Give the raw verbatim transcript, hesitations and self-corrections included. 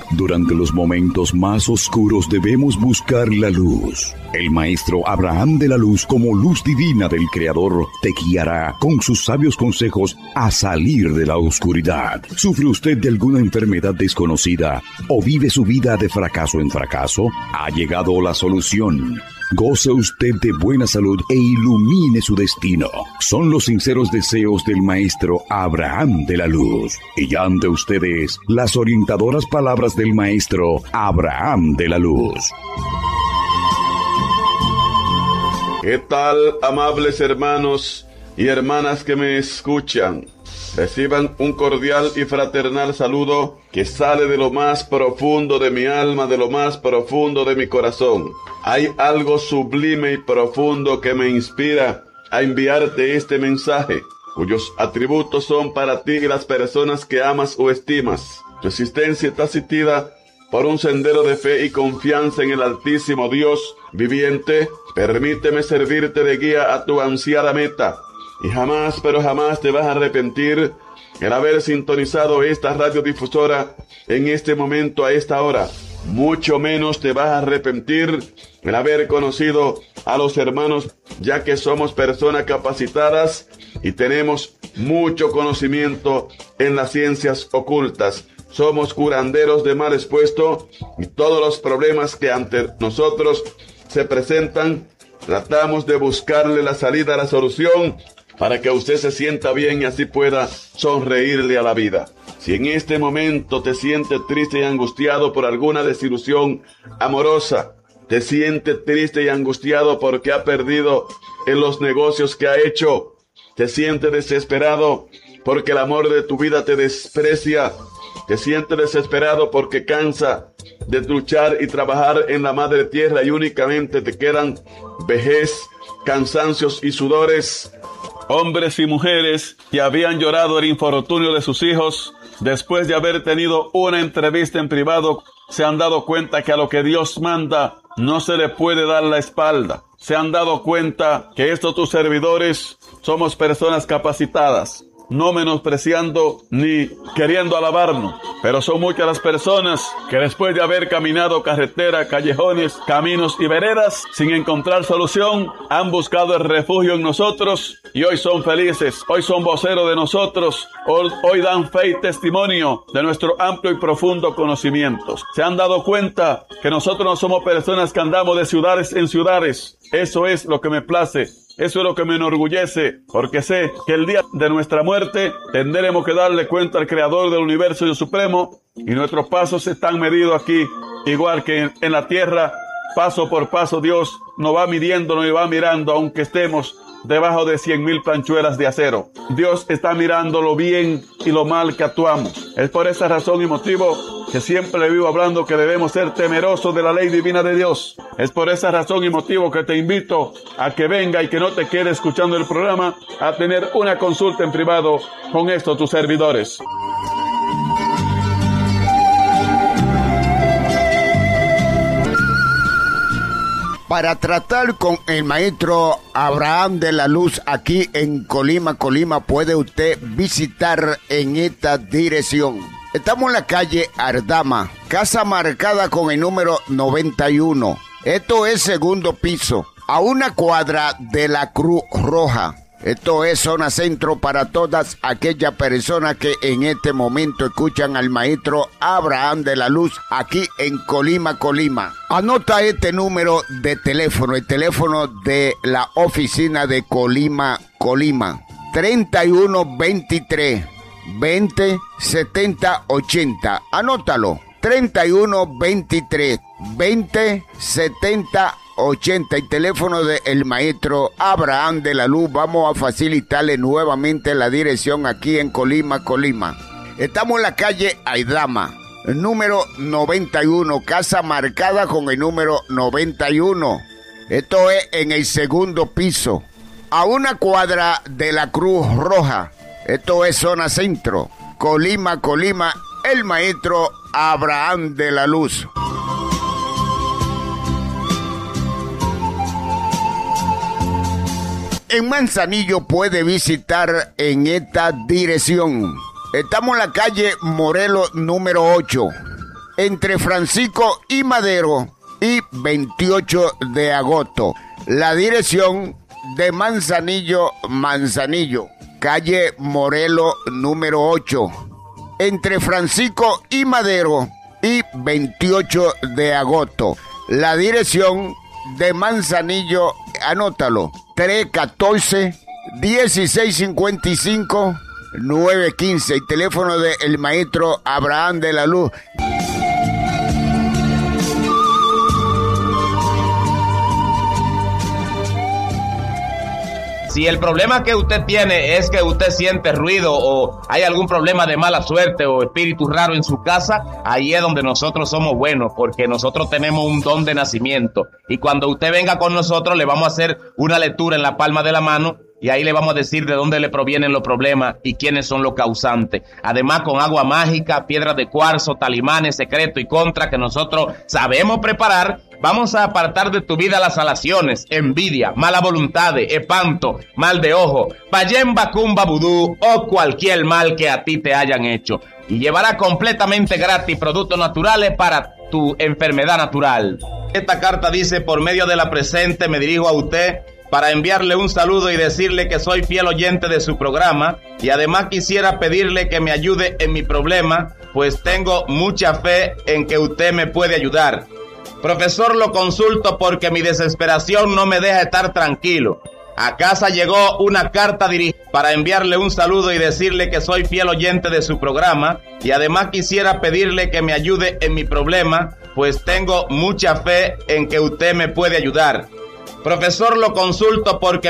Durante los momentos más oscuros debemos buscar la luz. El maestro Abraham de la Luz, como luz divina del Creador, te guiará con sus sabios consejos a salir de la oscuridad. ¿Sufre usted de alguna enfermedad desconocida o vive su vida de fracaso en fracaso? Ha llegado la solución. Goce usted de buena salud e ilumine su destino. Son los sinceros deseos del maestro Abraham de la Luz. Y ya ante ustedes las orientadoras palabras del maestro Abraham de la Luz. ¿Qué tal, amables hermanos y hermanas que me escuchan? Reciban un cordial y fraternal saludo que sale de lo más profundo de mi alma, de lo más profundo de mi corazón. Hay algo sublime y profundo que me inspira a enviarte este mensaje, cuyos atributos son para ti y las personas que amas o estimas. Tu existencia está asistida por un sendero de fe y confianza en el Altísimo Dios viviente. Permíteme servirte de guía a tu ansiada meta. Y jamás, pero jamás te vas a arrepentir el haber sintonizado esta radiodifusora en este momento, a esta hora. Mucho menos te vas a arrepentir el haber conocido a los hermanos, ya que somos personas capacitadas y tenemos mucho conocimiento en las ciencias ocultas. Somos curanderos de mal expuesto y todos los problemas que ante nosotros se presentan, tratamos de buscarle la salida, la solución, para que usted se sienta bien y así pueda sonreírle a la vida. Si en este momento te sientes triste y angustiado por alguna desilusión amorosa, te sientes triste y angustiado porque ha perdido en los negocios que ha hecho, te sientes desesperado porque el amor de tu vida te desprecia, te sientes desesperado porque cansa de luchar y trabajar en la madre tierra y únicamente te quedan vejez, cansancios y sudores. Hombres y mujeres que habían llorado el infortunio de sus hijos, después de haber tenido una entrevista en privado, se han dado cuenta que a lo que Dios manda no se le puede dar la espalda. Se han dado cuenta que estos tus servidores somos personas capacitadas, no menospreciando ni queriendo alabarnos, pero son muchas las personas que después de haber caminado carretera, callejones, caminos y veredas sin encontrar solución, han buscado el refugio en nosotros y hoy son felices, hoy son voceros de nosotros, hoy, hoy dan fe y testimonio de nuestro amplio y profundo conocimiento. Se han dado cuenta que nosotros no somos personas que andamos de ciudades en ciudades. Eso es lo que me place. Eso es lo que me enorgullece, porque sé que el día de nuestra muerte tendremos que darle cuenta al Creador del Universo y del Supremo, y nuestros pasos están medidos aquí, igual que en, en la tierra, paso por paso Dios nos va midiendo, nos va mirando, aunque estemos debajo de cien mil planchuelas de acero. Dios está mirando lo bien y lo mal que actuamos. Es por esa razón y motivo que siempre le vivo hablando que debemos ser temerosos de la ley divina de Dios. Es por esa razón y motivo que te invito a que venga y que no te quede escuchando el programa, a tener una consulta en privado con estos tus servidores. Para tratar con el maestro Abraham de la Luz aquí en Colima, Colima, puede usted visitar en esta dirección. Estamos en la calle Ardama, casa marcada con el número noventa y uno. Esto es segundo piso, a una cuadra de la Cruz Roja. Esto es zona centro para todas aquellas personas que en este momento escuchan al maestro Abraham de la Luz aquí en Colima, Colima. Anota este número de teléfono, el teléfono de la oficina de Colima, Colima. treinta y uno veintitrés veinte setenta ochenta. Anótalo. treinta y uno veintitrés veinte setenta ochenta, el teléfono del maestro Abraham de la Luz. Vamos a facilitarle nuevamente la dirección aquí en Colima, Colima. Estamos en la calle Aidama, número noventa y uno, casa marcada con el número noventa y uno. Esto es en el segundo piso, a una cuadra de la Cruz Roja. Esto es zona centro, Colima, Colima, el maestro Abraham de la Luz. En Manzanillo puede visitar en esta dirección. Estamos en la calle Morelos número ocho, entre Francisco y Madero y veintiocho de agosto. La dirección de Manzanillo, Manzanillo, calle Morelo número ocho, entre Francisco y Madero y veintiocho de agosto. La dirección de Manzanillo, anótalo, tres uno cuatro, uno seis cinco cinco, nueve uno cinco, el teléfono del maestro Abraham de la Luz. Si el problema que usted tiene es que usted siente ruido o hay algún problema de mala suerte o espíritu raro en su casa, ahí es donde nosotros somos buenos, porque nosotros tenemos un don de nacimiento. Y cuando usted venga con nosotros, le vamos a hacer una lectura en la palma de la mano y ahí le vamos a decir de dónde le provienen los problemas y quiénes son los causantes. Además, con agua mágica, piedras de cuarzo, talimanes, secreto y contra que nosotros sabemos preparar, vamos a apartar de tu vida las alaciones, envidia, mala voluntad, espanto, mal de ojo, payemba, cumba, vudú o cualquier mal que a ti te hayan hecho. Y llevará completamente gratis productos naturales para tu enfermedad natural. Esta carta dice: por medio de la presente me dirijo a usted para enviarle un saludo y decirle que soy fiel oyente de su programa, y además quisiera pedirle que me ayude en mi problema, pues tengo mucha fe en que usted me puede ayudar. Profesor, lo consulto porque mi desesperación no me deja estar tranquilo. A casa llegó una carta dirigida para enviarle un saludo y decirle que soy fiel oyente de su programa, y además quisiera pedirle que me ayude en mi problema, pues tengo mucha fe en que usted me puede ayudar. Profesor, lo consulto porque